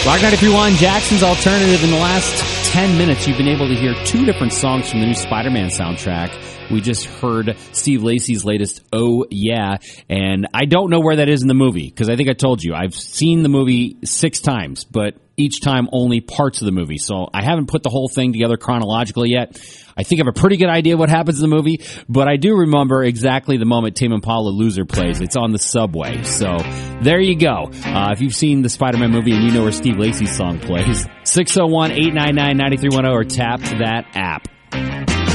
Rock 93.1, Jackson's Alternative. In the last 10 minutes, you've been able to hear two different songs from the new Spider-Man soundtrack. We just heard Steve Lacy's latest, Oh Yeah, and I don't know where that is in the movie, because I think I told you, I've seen the movie 6 times, but each time only parts of the movie, so I haven't put the whole thing together chronologically yet. I think I have a pretty good idea what happens in the movie, but I do remember exactly the moment Tame Impala Loser plays. It's on the subway. So there you go. If you've seen the Spider-Man movie and you know where Steve Lacy's song plays, 601-899-9310 or tap that app.